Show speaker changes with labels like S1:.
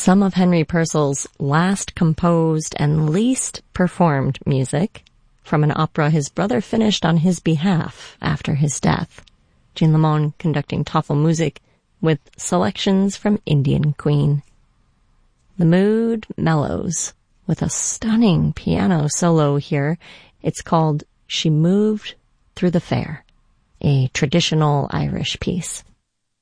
S1: some of Henry Purcell's last composed and least performed music from an opera his brother finished on his behalf after his death. Jean Lamone conducting Tafelmusik with selections from Indian Queen. The mood mellows with a stunning piano solo here. It's called She Moved Through the Fair, a traditional Irish piece.